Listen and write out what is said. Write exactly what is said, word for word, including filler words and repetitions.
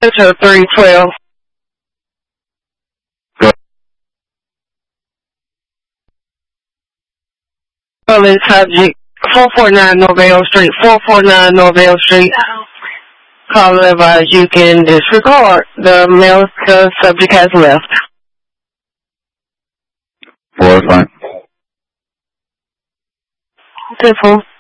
Enter three twelve. Police subject four forty-nine Norvale Street, four forty-nine Norvale Street. Call and advise you can disregard. The male the subject has left. Four, fine. Simple.